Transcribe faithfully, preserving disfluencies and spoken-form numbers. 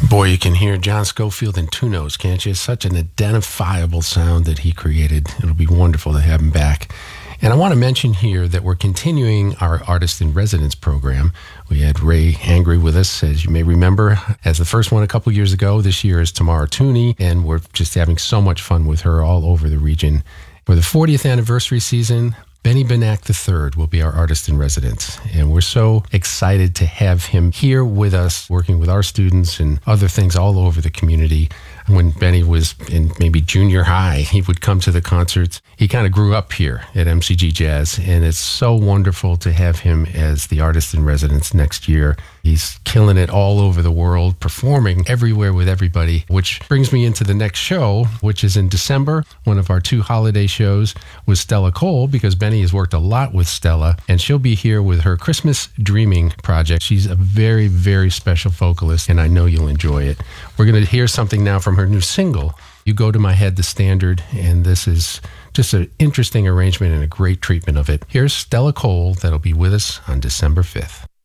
Boy, you can hear John Scofield in two notes, can't you? Such an identifiable sound that he created. It'll be wonderful to have him back. And I want to mention here that we're continuing our Artist in Residence program. We had Ray Angry with us, as you may remember, as the first one a couple years ago. This year is Tamara Tooney, and we're just having so much fun with her all over the region. For the fortieth anniversary season, Benny Benack the third will be our Artist in Residence, and we're so excited to have him here with us, working with our students and other things all over the community. When Benny was in maybe junior high, he would come to the concerts. He kind of grew up here at M C G Jazz, and it's so wonderful to have him as the Artist in Residence next year. He's killing it all over the world, performing everywhere with everybody, which brings me into the next show, which is in December, one of our two holiday shows with Stella Cole, because Benny has worked a lot with Stella, and she'll be here with her Christmas Dreaming project. She's a very, very special vocalist, and I know you'll enjoy it. We're going to hear something now from her new single, You Go to My Head, the Standard, and this is just an interesting arrangement and a great treatment of it. Here's Stella Cole that'll be with us on December fifth.